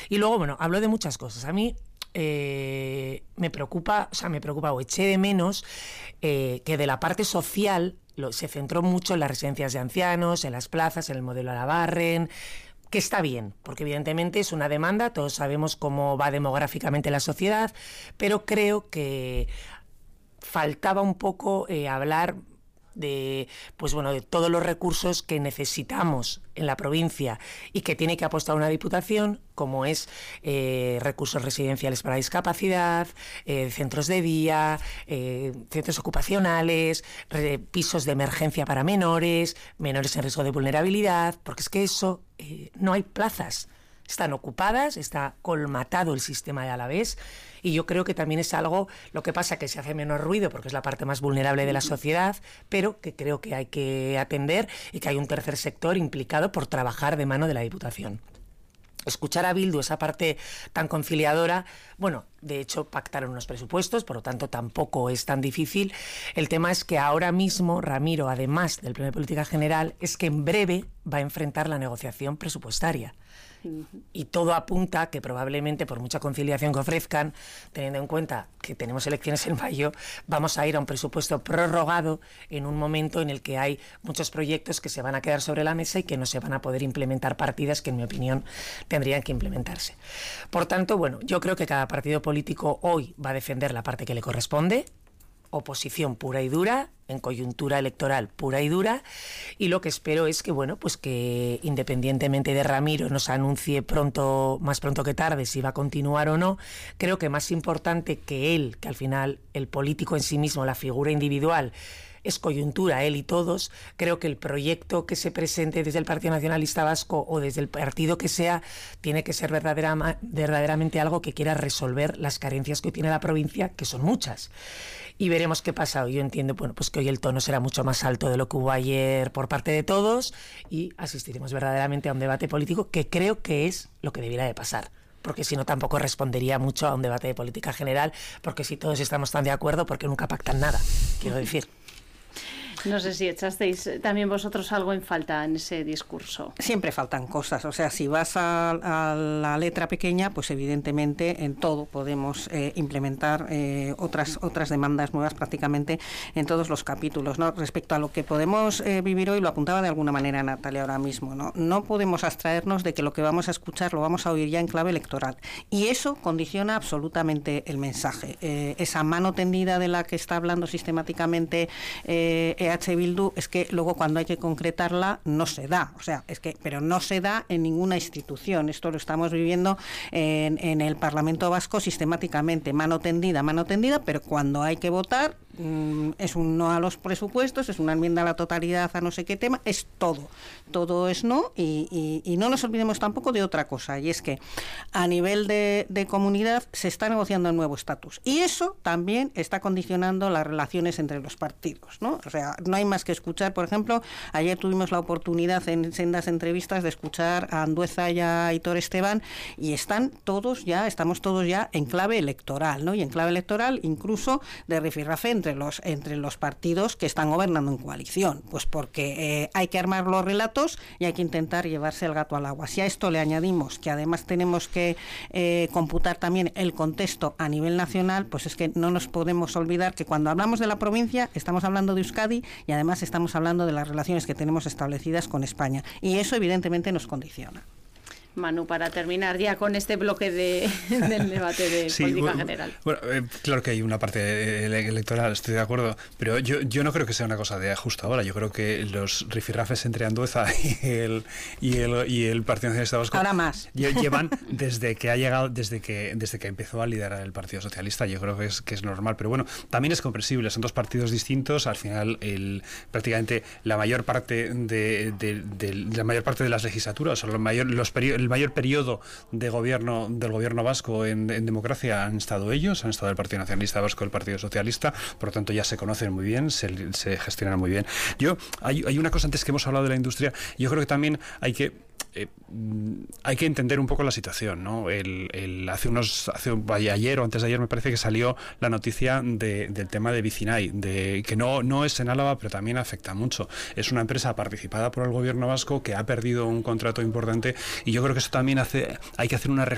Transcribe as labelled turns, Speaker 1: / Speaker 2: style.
Speaker 1: Y luego, bueno, hablo de muchas cosas. A mí me preocupa, o eché de menos que de la parte social se centró mucho en las residencias de ancianos, en las plazas, en el modelo Alabarren, que está bien, porque evidentemente es una demanda, todos sabemos cómo va demográficamente la sociedad, pero creo que faltaba un poco hablar de todos los recursos que necesitamos en la provincia y que tiene que apostar una diputación, como es recursos residenciales para discapacidad, centros de día, centros ocupacionales, pisos de emergencia para menores en riesgo de vulnerabilidad, porque es que eso no hay plazas. Están ocupadas, está colmatado el sistema de Alavés, y yo creo que también es algo, lo que pasa que se hace menos ruido porque es la parte más vulnerable de la sociedad, pero que creo que hay que atender y que hay un tercer sector implicado por trabajar de mano de la Diputación. Escuchar a Bildu, esa parte tan conciliadora, bueno, de hecho pactaron unos presupuestos, por lo tanto tampoco es tan difícil. El tema es que ahora mismo Ramiro, además del Premio de Política General, es que en breve va a enfrentar la negociación presupuestaria. Y todo apunta a que probablemente, por mucha conciliación que ofrezcan, teniendo en cuenta que tenemos elecciones en mayo, vamos a ir a un presupuesto prorrogado en un momento en el que hay muchos proyectos que se van a quedar sobre la mesa y que no se van a poder implementar partidas que, en mi opinión, tendrían que implementarse. Por tanto, bueno, yo creo que cada partido político hoy va a defender la parte que le corresponde, oposición pura y dura, en coyuntura electoral pura y dura, y lo que espero es que, que independientemente de Ramiro nos anuncie más pronto que tarde si va a continuar o no. Creo que más importante que él, que al final el político en sí mismo, la figura individual, es coyuntura, él y todos. Creo que el proyecto que se presente desde el Partido Nacionalista Vasco o desde el partido que sea, tiene que ser verdaderamente algo que quiera resolver las carencias que tiene la provincia, que son muchas. Y veremos qué pasa. Yo entiendo que hoy el tono será mucho más alto de lo que hubo ayer por parte de todos y asistiremos verdaderamente a un debate político, que creo que es lo que debiera de pasar, porque si no tampoco respondería mucho a un debate de política general, porque si todos estamos tan de acuerdo, porque nunca pactan nada, quiero decir.
Speaker 2: No sé si echasteis también vosotros algo en falta en ese discurso.
Speaker 3: Siempre faltan cosas, o sea, si vas a la letra pequeña, pues evidentemente en todo podemos implementar otras demandas nuevas prácticamente en todos los capítulos, ¿no? Respecto a lo que podemos vivir hoy, lo apuntaba de alguna manera Natalia ahora mismo, ¿no? No podemos abstraernos de que lo que vamos a escuchar lo vamos a oír ya en clave electoral, y eso condiciona absolutamente el mensaje. Esa mano tendida de la que está hablando sistemáticamente Bildu, es que luego cuando hay que concretarla no se da, pero no se da en ninguna institución. Esto lo estamos viviendo en el Parlamento Vasco sistemáticamente, mano tendida, pero cuando hay que votar es un no a los presupuestos, es una enmienda a la totalidad a no sé qué tema, es todo es no, y no nos olvidemos tampoco de otra cosa, y es que a nivel de comunidad se está negociando el nuevo estatus, y eso también está condicionando las relaciones entre los partidos, ¿no? O sea, no hay más que escuchar, por ejemplo, ayer tuvimos la oportunidad en sendas entrevistas de escuchar a Andueza y a Aitor Esteban, y estamos todos ya en clave electoral, ¿no? Y en clave electoral incluso de rifirrafe entre los partidos que están gobernando en coalición, pues porque hay que armar los relatos y hay que intentar llevarse el gato al agua. Si a esto le añadimos que además tenemos que computar también el contexto a nivel nacional, pues es que no nos podemos olvidar que cuando hablamos de la provincia estamos hablando de Euskadi y además estamos hablando de las relaciones que tenemos establecidas con España, y eso evidentemente nos condiciona.
Speaker 2: Manu, para terminar ya con este bloque del debate de política general. Bueno,
Speaker 4: claro que hay una parte electoral, estoy de acuerdo, pero yo no creo que sea una cosa de justo ahora. Yo creo que los rifirrafes entre Andueza y el Partido Nacionalista Vasco
Speaker 3: ahora más
Speaker 4: llevan desde que empezó a liderar el Partido Socialista. Yo creo que es normal, pero bueno, también es comprensible. Son dos partidos distintos. Al final, prácticamente la mayor parte de las legislaturas, o el mayor periodo de gobierno del gobierno vasco en democracia han estado ellos, han estado el Partido Nacionalista Vasco y el Partido Socialista, por lo tanto ya se conocen muy bien, se gestionan muy bien. Hay una cosa antes que hemos hablado de la industria, yo creo que también hay que entender un poco la situación, ¿no? Ayer o antes de ayer me parece que salió la noticia del tema de Vicinay, que no es en Álava, pero también afecta mucho. Es una empresa participada por el gobierno vasco que ha perdido un contrato importante, y yo creo que eso también hay que hacer una